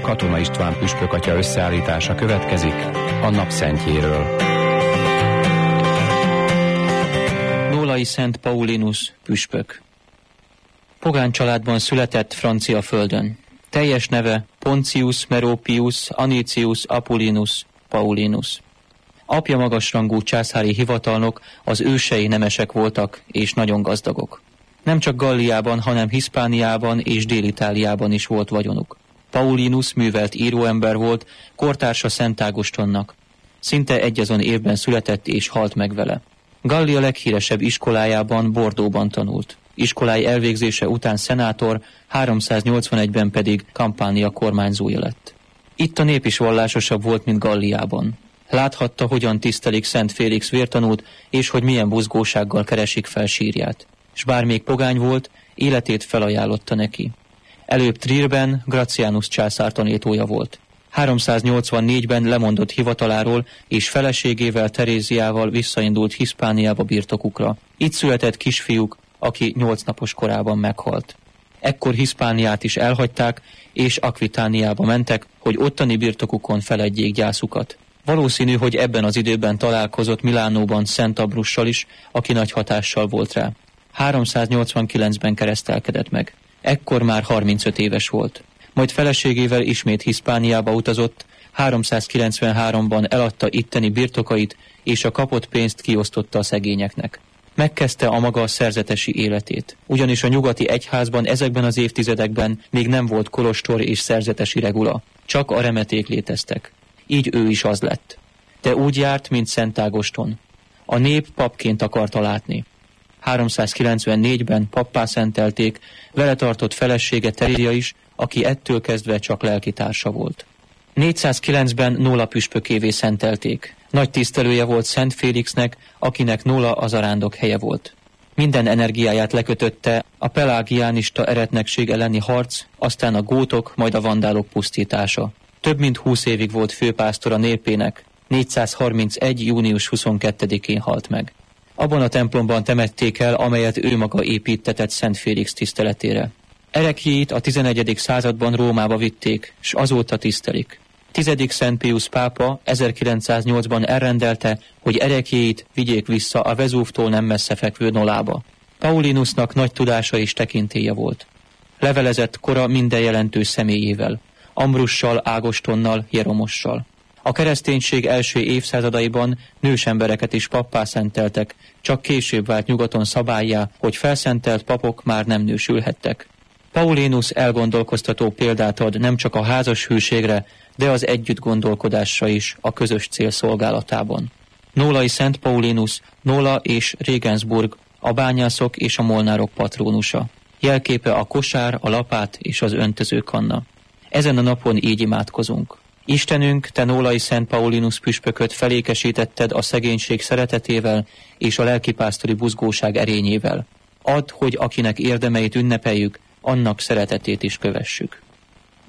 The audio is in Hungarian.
Katona István püspök atya összeállítása következik a napszentjéről. Nólai Szent Paulinus püspök. Pogány családban született francia földön. Teljes neve Pontius Meropius Anicius Apulinus Paulinus. Apja magasrangú császári hivatalnok, az ősei nemesek voltak és nagyon gazdagok. Nem csak Galliában, hanem Hiszpániában és Dél-Itáliában is volt vagyonuk. Paulinus művelt íróember volt, kortársa Szent Ágostonnak. Szinte egyazon évben született és halt meg vele. Gallia leghíresebb iskolájában, Bordeauxban tanult. Iskolái elvégzése után szenátor, 381-ben pedig Kampánia kormányzója lett. Itt a nép is vallásosabb volt, mint Galliában. Láthatta, hogyan tisztelik Szent Félix vértanút, és hogy milyen buzgósággal keresik fel sírját. S bár még pogány volt, életét felajánlotta neki. Előbb Trierben Gratianus császár tanítója volt. 384-ben lemondott hivataláról, és feleségével, Teréziával visszaindult Hiszpániába birtokukra. Itt született kisfiúk, aki 8 napos korában meghalt. Ekkor Hiszpániát is elhagyták, és Akvitániába mentek, hogy ottani birtokukon feledjék gyászukat. Valószínű, hogy ebben az időben találkozott Milánóban Szent Abrussal is, aki nagy hatással volt rá. 389-ben keresztelkedett meg. Ekkor már 35 éves volt. Majd feleségével ismét Hiszpániába utazott, 393-ban eladta itteni birtokait, és a kapott pénzt kiosztotta a szegényeknek. Megkezdte a maga szerzetesi életét. Ugyanis a nyugati egyházban ezekben az évtizedekben még nem volt kolostor és szerzetesi regula. Csak a remeték léteztek. Így ő is az lett. De úgy járt, mint Szent Ágoston. A nép papként akarta látni. 394-ben pappá szentelték, vele tartott felesége Terézia is, aki ettől kezdve csak lelkitársa volt. 409-ben Nóla püspökévé szentelték. Nagy tisztelője volt Szent Félixnek, akinek Nóla a zarándok helye volt. Minden energiáját lekötötte a pelágiánista eretnekség elleni harc, aztán a gótok, majd a vandálok pusztítása. Több mint 20 évig volt főpásztor a népének, 431. június 22-én halt meg. Abban a templomban temették el, amelyet ő maga építetett Szent Félix tiszteletére. Ereklyéit a 11. században Rómába vitték, s azóta tisztelik. 10. Szent Pius pápa 1908-ban elrendelte, hogy ereklyéit vigyék vissza a Vezúvtól nem messze fekvő Nolába. Paulinusnak nagy tudása és tekintélye volt. Levelezett kora minden jelentős személyével, Ambrussal, Ágostonnal, Jeromossal. A kereszténység első évszázadaiban nős embereket is pappá szenteltek, csak később vált nyugaton szabállyá, hogy felszentelt papok már nem nősülhettek. Paulinus elgondolkoztató példát ad nem csak a házas hűségre, de az együtt gondolkodásra is a közös cél szolgálatában. Nólai Szent Paulinus, Nola és Regensburg, a bányászok és a molnárok patrónusa. Jelképe a kosár, a lapát és az öntözőkanna. Ezen a napon így imádkozunk. Istenünk, te Nólai Szent Paulinus püspököt felékesítetted a szegénység szeretetével és a lelkipásztori buzgóság erényével. Add, hogy akinek érdemeit ünnepeljük, annak szeretetét is kövessük.